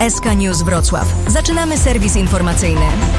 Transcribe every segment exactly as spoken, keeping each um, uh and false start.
S K News Wrocław. Zaczynamy serwis informacyjny.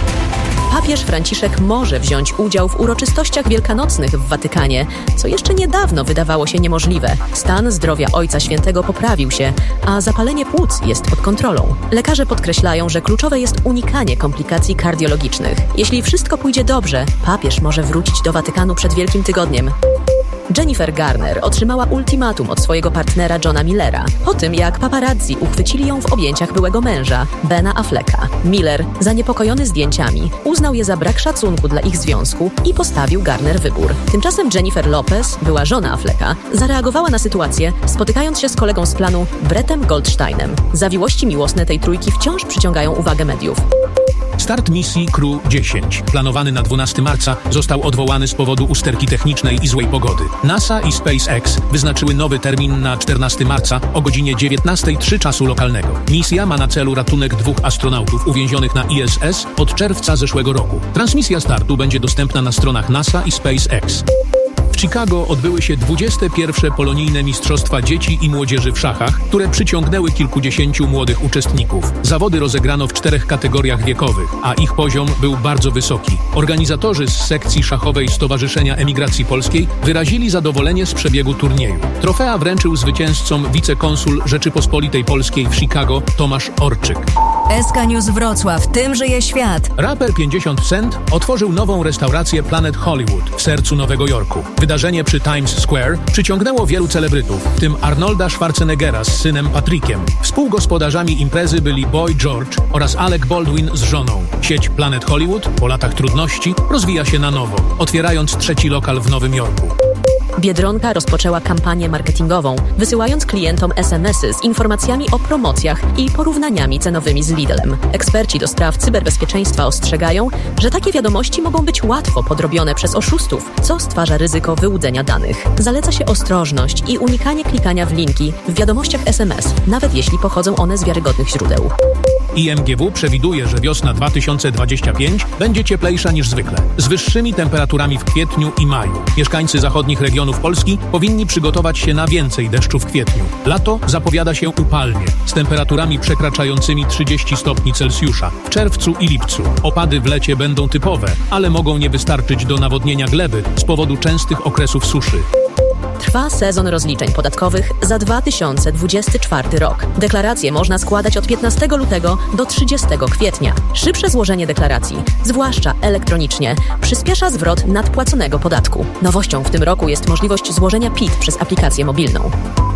Papież Franciszek może wziąć udział w uroczystościach wielkanocnych w Watykanie, co jeszcze niedawno wydawało się niemożliwe. Stan zdrowia Ojca Świętego poprawił się, a zapalenie płuc jest pod kontrolą. Lekarze podkreślają, że kluczowe jest unikanie komplikacji kardiologicznych. Jeśli wszystko pójdzie dobrze, papież może wrócić do Watykanu przed Wielkim Tygodniem. Jennifer Garner otrzymała ultimatum od swojego partnera Johna Millera po tym, jak paparazzi uchwycili ją w objęciach byłego męża, Bena Afflecka. Miller, zaniepokojony zdjęciami, uznał je za brak szacunku dla ich związku i postawił Garner wybór. Tymczasem Jennifer Lopez, była żona Afflecka, zareagowała na sytuację, spotykając się z kolegą z planu Brettem Goldsteinem. Zawiłości miłosne tej trójki wciąż przyciągają uwagę mediów. Start misji Crew dziesięć, planowany na dwunastego marca, został odwołany z powodu usterki technicznej i złej pogody. NASA i SpaceX wyznaczyły nowy termin na czternastego marca o godzinie dziewiętnasta trzy czasu lokalnego. Misja ma na celu ratunek dwóch astronautów uwięzionych na I S S od czerwca zeszłego roku. Transmisja startu będzie dostępna na stronach NASA i SpaceX. W Chicago odbyły się dwudzieste pierwsze polonijne mistrzostwa dzieci i młodzieży w szachach, które przyciągnęły kilkudziesięciu młodych uczestników. Zawody rozegrano w czterech kategoriach wiekowych, a ich poziom był bardzo wysoki. Organizatorzy z sekcji szachowej Stowarzyszenia Emigracji Polskiej wyrazili zadowolenie z przebiegu turnieju. Trofea wręczył zwycięzcom wicekonsul Rzeczypospolitej Polskiej w Chicago Tomasz Orczyk. S K News Wrocław, tym żyje świat. Raper pięćdziesiąt Cent otworzył nową restaurację Planet Hollywood w sercu Nowego Jorku. Wydarzenie przy Times Square przyciągnęło wielu celebrytów, w tym Arnolda Schwarzeneggera z synem Patrickiem. Współgospodarzami imprezy byli Boy George oraz Alec Baldwin z żoną. Sieć Planet Hollywood po latach trudności rozwija się na nowo, otwierając trzeci lokal w Nowym Jorku. Biedronka rozpoczęła kampanię marketingową, wysyłając klientom es em esy z informacjami o promocjach i porównaniami cenowymi z Lidlem. Eksperci do spraw cyberbezpieczeństwa ostrzegają, że takie wiadomości mogą być łatwo podrobione przez oszustów, co stwarza ryzyko wyłudzenia danych. Zaleca się ostrożność i unikanie klikania w linki w wiadomościach es em es, nawet jeśli pochodzą one z wiarygodnych źródeł. I M G W przewiduje, że wiosna dwa tysiące dwudziesta piąty będzie cieplejsza niż zwykle, z wyższymi temperaturami w kwietniu i maju. Mieszkańcy zachodnich regionów Polski powinni przygotować się na więcej deszczu w kwietniu. Lato zapowiada się upalnie, z temperaturami przekraczającymi trzydzieści stopni Celsjusza. W czerwcu i lipcu opady w lecie będą typowe, ale mogą nie wystarczyć do nawodnienia gleby z powodu częstych okresów suszy. Trwa sezon rozliczeń podatkowych za dwa tysiące dwudziesty czwarty rok. Deklaracje można składać od piętnastego lutego do trzydziestego kwietnia. Szybsze złożenie deklaracji, zwłaszcza elektronicznie, przyspiesza zwrot nadpłaconego podatku. Nowością w tym roku jest możliwość złożenia P I T przez aplikację mobilną.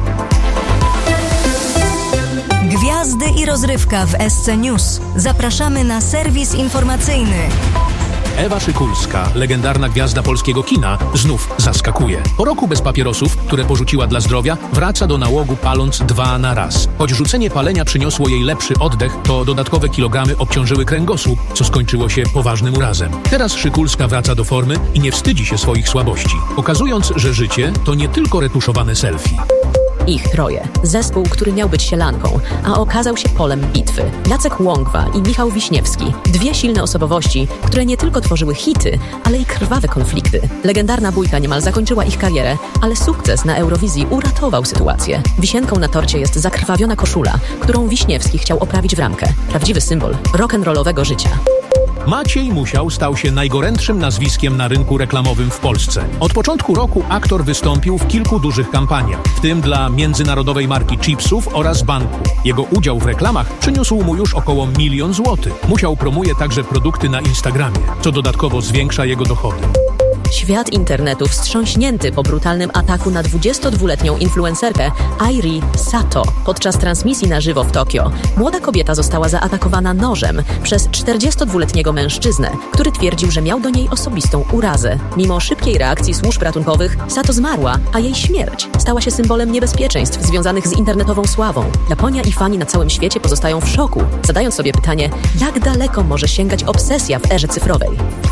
Gwiazdy i rozrywka w S C News. Zapraszamy na serwis informacyjny. Ewa Szykulska, legendarna gwiazda polskiego kina, znów zaskakuje. Po roku bez papierosów, które porzuciła dla zdrowia, wraca do nałogu paląc dwa na raz. Choć rzucenie palenia przyniosło jej lepszy oddech, to dodatkowe kilogramy obciążyły kręgosłup, co skończyło się poważnym urazem. Teraz Szykulska wraca do formy i nie wstydzi się swoich słabości, pokazując, że życie to nie tylko retuszowane selfie. Ich troje. Zespół, który miał być sielanką, a okazał się polem bitwy. Jacek Łągwa i Michał Wiśniewski. Dwie silne osobowości, które nie tylko tworzyły hity, ale i krwawe konflikty. Legendarna bójka niemal zakończyła ich karierę, ale sukces na Eurowizji uratował sytuację. Wisienką na torcie jest zakrwawiona koszula, którą Wiśniewski chciał oprawić w ramkę. Prawdziwy symbol rock'n'rollowego życia. Maciej Musiał stał się najgorętszym nazwiskiem na rynku reklamowym w Polsce. Od początku roku aktor wystąpił w kilku dużych kampaniach, w tym dla międzynarodowej marki chipsów oraz banku. Jego udział w reklamach przyniósł mu już około milion złotych. Musiał promuje także produkty na Instagramie, co dodatkowo zwiększa jego dochody. Świat internetu wstrząśnięty po brutalnym ataku na dwudziestodwuletnią influencerkę Airi Sato. Podczas transmisji na żywo w Tokio młoda kobieta została zaatakowana nożem przez czterdziestodwuletniego mężczyznę, który twierdził, że miał do niej osobistą urazę. Mimo szybkiej reakcji służb ratunkowych Sato zmarła, a jej śmierć stała się symbolem niebezpieczeństw związanych z internetową sławą. Japonia i fani na całym świecie pozostają w szoku, zadając sobie pytanie, jak daleko może sięgać obsesja w erze cyfrowej.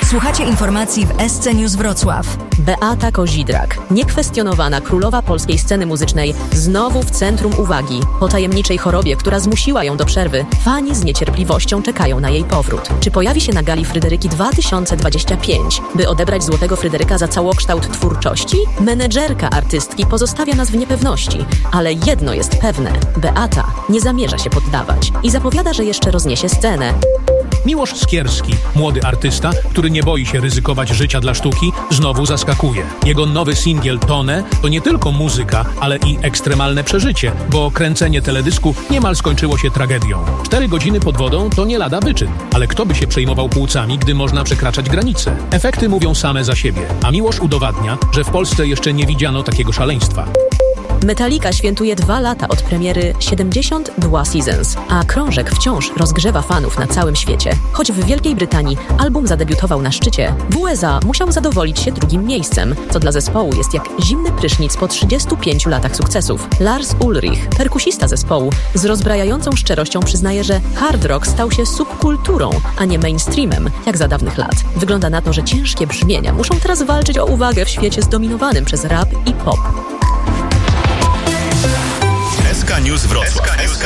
Słuchacie informacji w S C News Wrocław. Beata Kozidrak, niekwestionowana królowa polskiej sceny muzycznej, znowu w centrum uwagi. Po tajemniczej chorobie, która zmusiła ją do przerwy, fani z niecierpliwością czekają na jej powrót. Czy pojawi się na gali Fryderyki dwa tysiące dwadzieścia pięć, by odebrać Złotego Fryderyka za całokształt twórczości? Menedżerka artystki pozostawia nas w niepewności, ale jedno jest pewne. Beata nie zamierza się poddawać i zapowiada, że jeszcze rozniesie scenę. Miłosz Skierski, młody artysta, który nie boi się ryzykować życia dla sztuki, znowu zaskakuje. Jego nowy singiel Tonę to nie tylko muzyka, ale i ekstremalne przeżycie, bo kręcenie teledysku niemal skończyło się tragedią. Cztery godziny pod wodą to nie lada wyczyn, ale kto by się przejmował płucami, gdy można przekraczać granice? Efekty mówią same za siebie, a Miłosz udowadnia, że w Polsce jeszcze nie widziano takiego szaleństwa. Metallica świętuje dwa lata od premiery siedemdziesiąt dwa Seasons, a krążek wciąż rozgrzewa fanów na całym świecie. Choć w Wielkiej Brytanii album zadebiutował na szczycie, w U S A musiał zadowolić się drugim miejscem, co dla zespołu jest jak zimny prysznic po trzydziestu pięciu latach sukcesów. Lars Ulrich, perkusista zespołu, z rozbrajającą szczerością przyznaje, że hard rock stał się subkulturą, a nie mainstreamem, jak za dawnych lat. Wygląda na to, że ciężkie brzmienia muszą teraz walczyć o uwagę w świecie zdominowanym przez rap i pop. S K News Wrocław.